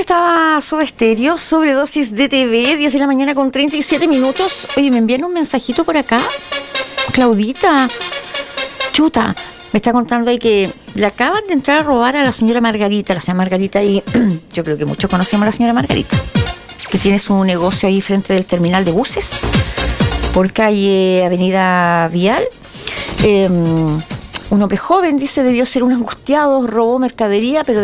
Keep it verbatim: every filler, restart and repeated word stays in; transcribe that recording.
estaba Soda Stereo, sobredosis de T V, diez de la mañana con treinta y siete minutos. Oye, me envían un mensajito por acá. Claudita, chuta, me está contando ahí que le acaban de entrar a robar a la señora Margarita. La señora Margarita, y yo creo que muchos conocemos a la señora Margarita, que tiene su negocio ahí frente del terminal de buses, por calle Avenida Vial. Eh, un hombre joven, dice, debió ser un angustiado, robó mercadería, pero